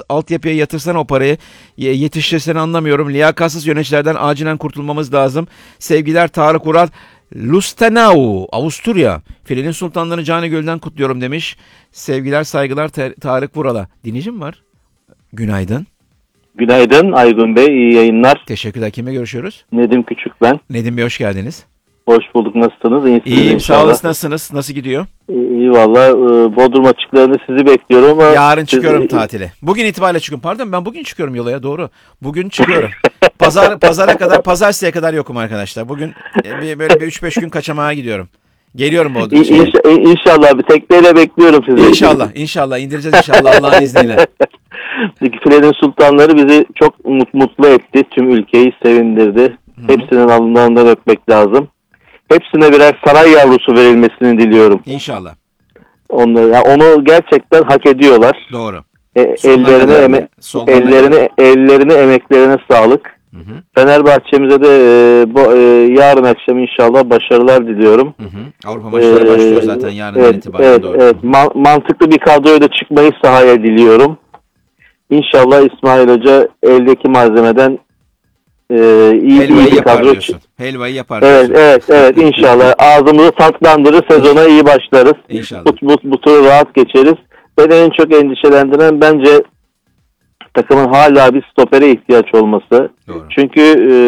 altyapıya yatırsana o parayı. Yetiştirsene anlamıyorum. Liyakatsız yöneticilerden acilen kurtulmamız lazım. Sevgiler Tarık Ural. Lustenau, Avusturya. Filenin Sultanlarını Cani Göl'den kutluyorum demiş. Sevgiler saygılar Tarık Vural'a. Dinleyicim var. Günaydın. Günaydın Aygun Bey, iyi yayınlar. Teşekkürler. Kimle görüşüyoruz? Nedim Küçük ben. Nedim Bey hoş geldiniz. Hoş bulduk, nasılsınız? İyisiniz İyiyim inşallah. sağ olasın, nasılsınız? Nasıl gidiyor? İyi valla, Bodrum açıklarında sizi bekliyorum ama... Yarın çıkıyorum tatile. Bugün itibariyle çıkıyorum. Pardon ben bugün çıkıyorum yola ya, doğru. Bugün çıkıyorum. Pazara kadar, pazartesiye kadar yokum arkadaşlar. Bugün böyle bir 3-5 gün kaçamağa gidiyorum. Geliyorum Bodrum. İnşallah bir tekneyle bekliyorum sizi. İnşallah indireceğiz inşallah Allah'ın izniyle. Filenin Sultanları bizi çok mutlu etti. Tüm ülkeyi sevindirdi. Hı-hı. Hepsinin alnından öpmek lazım. Hepsine birer saray yavrusu verilmesini diliyorum. İnşallah. Onu gerçekten hak ediyorlar. Doğru. Ellerine, emeklerine sağlık. Hı-hı. Fenerbahçe'mize de yarın akşam inşallah başarılar diliyorum. Hı-hı. Avrupa maçları başlıyor zaten yarından itibaren. Doğru. Evet. Mantıklı bir kadroyla da çıkmayı sahaya diliyorum. İnşallah İsmail Hoca eldeki malzemeden iyi bir kadro. Helvayı yapar diyorsun. Evet inşallah ağzımızı tatlandırır, sezona iyi başlarız. İnşallah. Bu turu rahat geçeriz. Beni en çok endişelendiren bence takımın hala bir stopere ihtiyaç olması. Doğru. Çünkü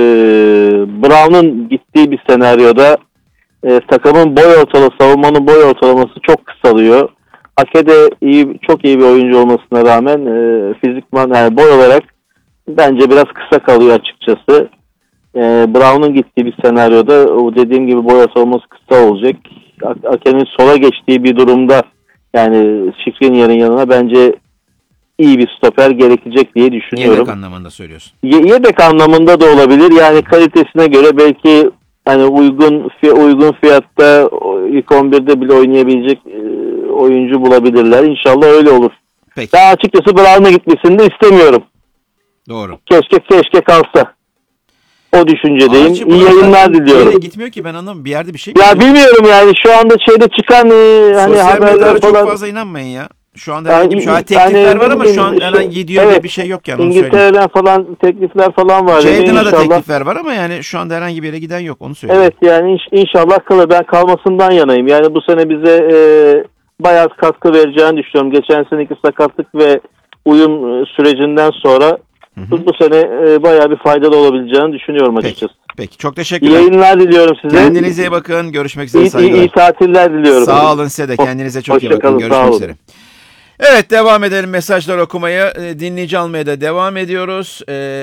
Brown'un gittiği bir senaryoda takımın savunmanın boy ortalaması çok kısalıyor. Ake de çok iyi bir oyuncu olmasına rağmen fizikman, yani boy olarak bence biraz kısa kalıyor açıkçası. Brown'un gittiği bir senaryoda o dediğim gibi boy ortalaması kısa olacak. Ake'nin sola geçtiği bir durumda, yani Skriniar'ın yanına bence iyi bir stoper gerekecek diye düşünüyorum. Yedek anlamında söylüyorsun. Yedek anlamında da olabilir. Yani kalitesine göre belki hani uygun fiyatta ilk 11'de bile oynayabilecek oyuncu bulabilirler. İnşallah öyle olur. Peki. Daha açıkçası Brown'a gitmesini de istemiyorum. Doğru. Keşke kalsa. O düşüncedeyim. İyi yayınlar diliyorum. Gitmiyor ki, ben anlamıyorum. Bir yerde bir şey ya bilmiyorum yani, şu anda çıkan hani haberler falan. Çok fazla inanmayın ya. Şu anda teklifler var ama şu an gidiyor diye bir şey yok yani. İngiltere'den falan teklifler falan var. Jadon'a da teklifler var ama yani şu anda herhangi bir yere giden yok, onu söyleyeyim. Evet yani inşallah kalır. Ben kalmasından yanayım. Yani bu sene bize bayağı katkı vereceğini düşünüyorum. Geçen seneki sakatlık ve uyum sürecinden sonra bu sene bayağı bir faydalı olabileceğini düşünüyorum açıkçası. Peki. Çok teşekkürler. İyi yayınlar diliyorum size. Kendinize iyi bakın. Görüşmek üzere. Saygılar. İyi tatiller diliyorum. Sağ olun size de. Kendinize çok iyi bakın. Görüşmek üzere. Evet, devam edelim mesajlar okumaya. Dinleyici almaya da devam ediyoruz.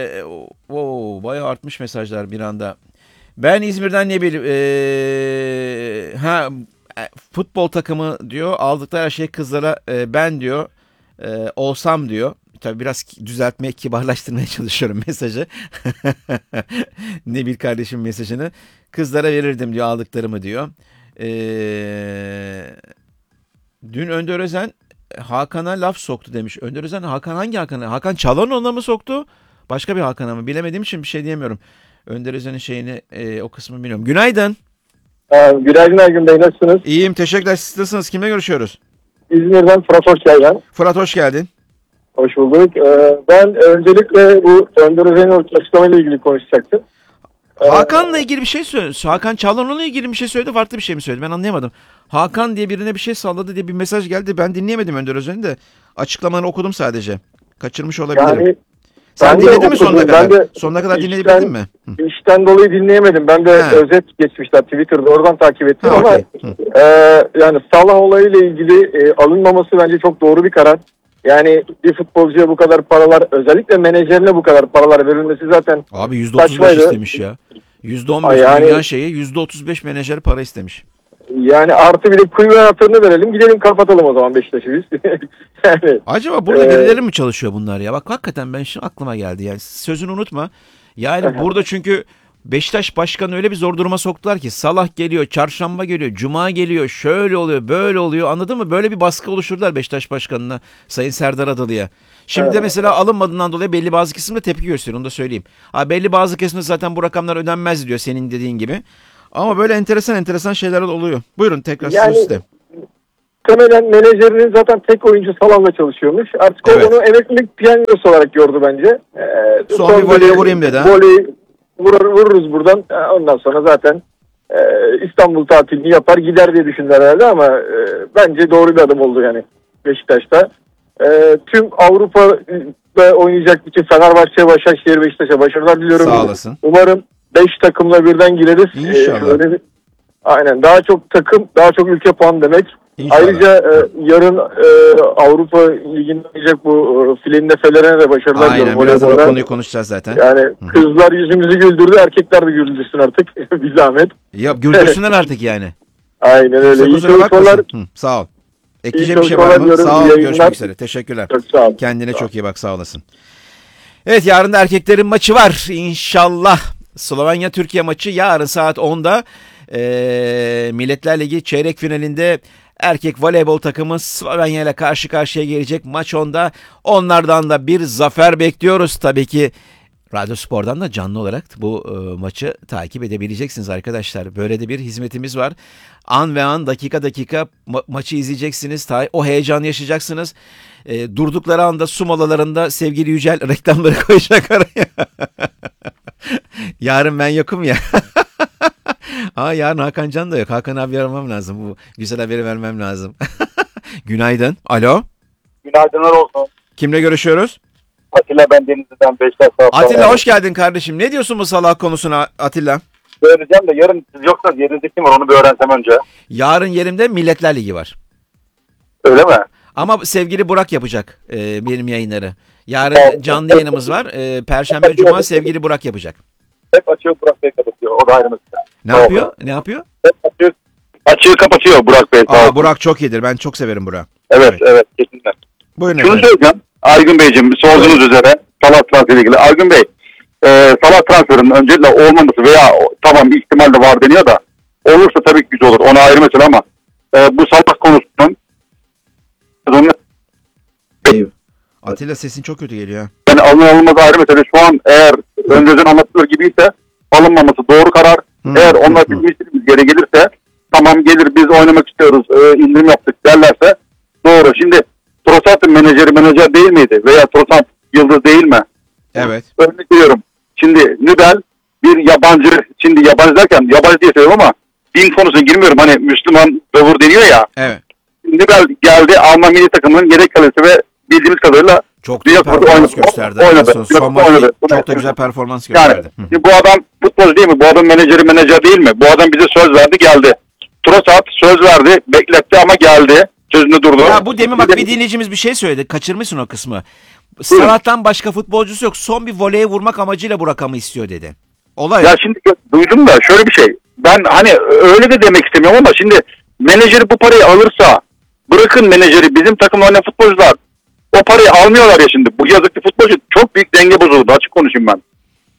Bayağı artmış mesajlar bir anda. Ben İzmir'den ne bileyim. Futbol takımı diyor. Aldıkları her şey kızlara ben diyor. Olsam diyor. Tabii biraz düzeltmeye, kibarlaştırmaya çalışıyorum mesajı. Nebil kardeşim mesajını. Kızlara verirdim diyor aldıklarımı diyor. Dün Önder Özen Hakan'a laf soktu demiş. Önder Özen hangi Hakan'a? Hakan Çalhanoğlu'na mı soktu? Başka bir Hakan'a mı? Bilemediğim için bir şey diyemiyorum. Önder Özen'in şeyini o kısmını bilmiyorum. Günaydın. Günaydın Ergün Bey, nasılsınız? İyiyim, teşekkürler. Siz nasılsınız? Kimle görüşüyoruz? İzmir'den Fırat Hoşgeldin. Fırat hoş geldin. Hoş bulduk. Ben öncelikle bu Önder Özen'in açıklamayla ilgili konuşacaktım. Hakan'la ilgili bir şey söyledi. Hakan Çalhanoğlu'na ilgili bir şey söyledi. Farklı bir şey mi söyledi? Ben anlayamadım. Hakan diye birine bir şey salladı diye bir mesaj geldi. Ben dinleyemedim Önder Özen'i de. Açıklamanı okudum sadece. Kaçırmış olabilirim. Yani, sen dinledin mi sonuna kadar? Sonuna kadar dinleyebildin mi? İşten dolayı dinleyemedim. Ben de özet geçmişler Twitter'da, oradan takip ettim ama yani Salah olayıyla ilgili alınmaması bence çok doğru bir karar. Yani bir futbolcuya bu kadar paralar, özellikle menajerine bu kadar paralar verilmesi zaten abi %35 istemiş ya. %15 dünya şeyi, %35 menajer para istemiş. Yani artı bir de kuyruğun hatırını verelim, gidelim kapatalım o zaman Beşiktaş'ı biz. Yani, acaba burada birileri mi çalışıyor bunlar ya? Bak hakikaten ben şimdi aklıma geldi yani, sözünü unutma. Yani burada çünkü Beşiktaş başkanı öyle bir zor duruma soktular ki Salah geliyor, çarşamba geliyor, cuma geliyor, şöyle oluyor, böyle oluyor, anladın mı? Böyle bir baskı oluşturdular Beşiktaş başkanına, Sayın Serdar Adalı'ya. Şimdi de mesela alınmadığından dolayı belli bazı kesimde tepki gösteriyor, onu da söyleyeyim. Belli bazı kesimde zaten bu rakamlar ödenmez diyor senin dediğin gibi. Ama böyle enteresan şeyler oluyor. Buyurun tekrar yani, size. Muhtemelen menajerinin zaten tek oyuncu Salah'la çalışıyormuş. Artık Evet. o onu emeklilik piyangosu olarak gördü bence. Son bir voleyi vurayım dedi ha. Voleyi vururuz buradan. Ondan sonra zaten İstanbul tatilini yapar gider diye düşündüler herhalde ama bence doğru bir adım oldu yani Beşiktaş'ta. Tüm Avrupa'da oynayacak bütün Fenerbahçe, Başakşehir, Beşiktaş'a başarılar diliyorum. Sağ olasın. Umarım 5 takımla birden gireriz. İnşallah. Aynen, daha çok takım, daha çok ülke puan demek. İnşallah. Ayrıca yarın Avrupa Ligi'nde oynayacak bu Filenin Efelerine de başarılar Aynen, diliyorum. birazdan o Voleybolda. konuyu konuşacağız zaten. Yani kızlar yüzümüzü güldürdü, erkekler de güldürsün artık. Bir zahmet. Ya güldürsünler artık yani. Aynen öyle. İyi Kusura bakmasın. çalışmalar. Sağ ol. Ekleyeceğim bir şey çalışmalar var mı? diyorum, Sağ ol. iyi yayınlar. Görüşmek üzere. Teşekkürler. Çok sağ ol. Kendine çok iyi bak. Sağ olasın. Evet, yarın da erkeklerin maçı var. İnşallah. Slovenya-Türkiye maçı yarın saat 10'da. Milletler Ligi çeyrek finalinde erkek voleybol takımı Slovenya ile karşı karşıya gelecek. Maç 10'da. Onlardan da bir zafer bekliyoruz. Tabii ki Radyo Spor'dan da canlı olarak bu maçı takip edebileceksiniz arkadaşlar. Böyle de bir hizmetimiz var. An ve an, dakika dakika maçı izleyeceksiniz. O heyecanı yaşayacaksınız. Durdukları anda su molalarında sevgili Yücel reklamları koyacak araya. Yarın ben yokum ya. Yarın Hakan Can da yok. Hakan abi aramam lazım. Bu güzel haberi vermem lazım. Günaydın. Alo. Günaydınlar olsun. Kimle görüşüyoruz? Atilla, ben Denizli'den Beşiktaş. Atilla, hoş geldin kardeşim. Ne diyorsun bu Salah konusuna Atilla? Söyleyeceğim de yarın siz yoksanız yerinizde kim var onu bir öğrensem önce. Yarın yerimde Milletler Ligi var. Öyle mi? Ama sevgili Burak yapacak benim yayınları. Yarın canlı yayınımız var. Perşembe, Cuma sevgili Burak yapacak. Hep açıyor, Burak Bey kapatıyor. O da ayrı mesele. Ne yapıyor? Ne yapıyor? Hep açıyor. Açığı kapatıyor Burak Bey. Sağ olsun. Burak çok iyidir. Ben çok severim Burak'ı. Evet, kesinlikle. Buyurun Şunu efendim. söyleyeceğim. Aygün Beyciğim, sorduğunuz üzere Salah transferiyle ilgili. Aygün Bey, Salah transferinin öncelikle olmaması veya tamam bir ihtimal de var deniyor da olursa tabii ki güzel olur. Ona ayrı mesele ama bu Salah konusunun Atilla, sesin çok kötü geliyor. Ha. yani alınması ayrı mesele. Şu an eğer önceden anlatılır gibiyse alınmaması doğru karar. Eğer onlar bizim istediğimiz yere gelirse tamam gelir, biz oynamak istiyoruz, indirim yaptık derlerse doğru. Şimdi Trossard'ın menajer değil miydi? Veya Trossard yıldız değil mi? Evet. Örnek veriyorum. Şimdi Nübel bir yabancı, şimdi yabancı derken yabancı diye söylüyorum ama din konusuna girmiyorum. Hani Müslüman dövür deniyor ya. Evet. Nübel geldi, Alman milli takımının yedek kalesi ve bildiğimiz kadarıyla Çok da performans gösterdi. Son maçta çok da güzel performans gösterdi. Yani bu adam futbolcu değil mi? Bu adam menajer değil mi? Bu adam bize söz verdi, geldi. Trossard söz verdi, bekletti ama geldi. Sözünde durdu. Ya bu demin bak bir dinleyicimiz bir şey söyledi. Kaçırmışsın o kısmı. Salah'tan başka futbolcusu yok. Son bir voleye vurmak amacıyla bu rakamı istiyor dedi. Olay. Ya şimdi duydum da şöyle bir şey. Ben hani öyle de demek istemiyorum ama şimdi menajeri bu parayı alırsa, bırakın menajeri, bizim takımda oynayan futbolcular o parayı almıyorlar ya şimdi. Bu yazıklı futbolcu, çok büyük denge bozuldu. Açık konuşayım ben.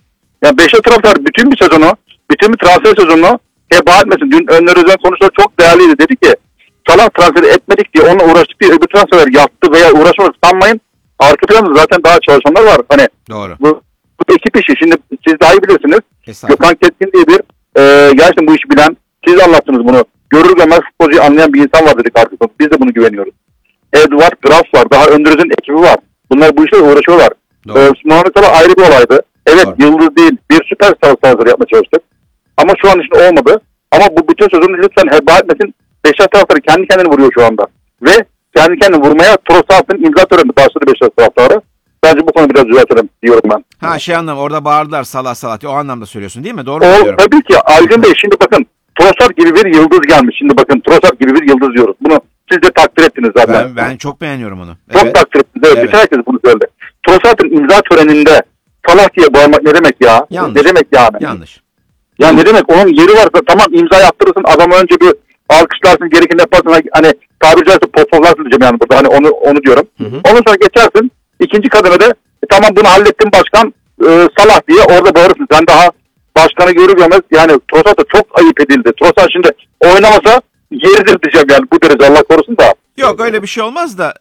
Ya Beşiktaş taraftar bütün bir transfer sezonunu heba etmesin. Dün Önder Özen konuşmaları çok değerliydi. Dedi ki Salah transferi etmedik diye, onunla uğraştık diye öbür transfer yaptı veya uğraşmadık sanmayın. Arka planda zaten daha çalışanlar var. Hani Doğru. bu ekip işi. Şimdi siz daha iyi bilirsiniz. Estağfurullah. Gökhan Keskin diye bir gerçekten bu işi bilen, siz anlattınız bunu. Görür görmez futbolcuyu anlayan bir insan var dedik artık. Biz de bunu güveniyoruz. Edward Graf var. Daha Önder'in ekibi var. Bunlar bu işle uğraşıyorlar. Muhammed Salah ayrı bir olaydı. Evet, Doğru. yıldız değil. Bir süperstar transferi yapmaya çalıştık. Ama şu an için olmadı. Ama bu bütün sözünü lütfen heba etmesin. Beşiktaş taraftarı kendi kendini vuruyor şu anda. Ve kendi kendini vurmaya Trossard'ın imza töreni başladı Beşiktaş taraftarı. Bence bu konu biraz düzeltelim diyorum ben. Anlamda orada bağırdılar Salah diye, o anlamda söylüyorsun değil mi? Doğru mu diyorum? Tabii ki Aygün Bey, şimdi bakın Trossard gibi bir yıldız gelmiş. Şimdi bakın Trossard gibi bir yıldız diyoruz. Bunu siz de takdir ettiniz zaten. Ben çok beğeniyorum onu. Çok takdir ettiniz. Evet. Bütün herkes bunu söyledi. Trossard'ın imza töreninde Salah diye bağırmak ne demek ya? Yanlış. Ne demek yani? Yanlış. Ya ne demek? Onun yeri varsa tamam, imza yaptırırsın. Adamı önce bir alkışlarsın, gerekeni yaparsın. Hani tabiri caizse popolarsın diyeceğim yani burada. Hani onu diyorum. Ondan sonra geçersin. İkinci kademede tamam bunu hallettim başkan, Salah diye orada bağırırsın. Sen daha başkanı görür görmez. Yani Trossard da çok ayıp edildi. Trossard şimdi oynamasa yeridir diyeceğim yani, bu derece, Allah korusun da. Yok, öyle bir şey olmaz da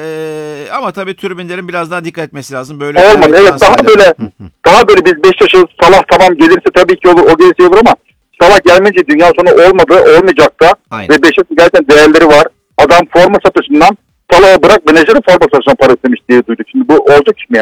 ama tabii tribünlerin biraz daha dikkat etmesi lazım. Böyle Olmaz. Evet, daha böyle biz Beşiktaş'ı Salah tamam gelirse tabii ki olur, o gelirse olur ama Salah gelmeyince dünya sonu olmadı, olmayacak da. Aynen. Ve Beşiktaş'ın gerçekten değerleri var. Adam forma satışından Salah'a bırak menajeri forma satışından para istemiş diye duyduk. Şimdi bu olacak iş mi ya?